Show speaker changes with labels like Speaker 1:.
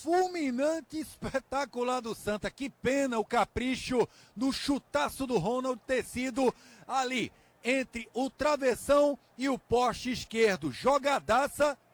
Speaker 1: fulminante, espetacular do Santa. Que pena o capricho no chutaço do Ronald ter sido ali, entre o travessão e o poste esquerdo. Jogadaça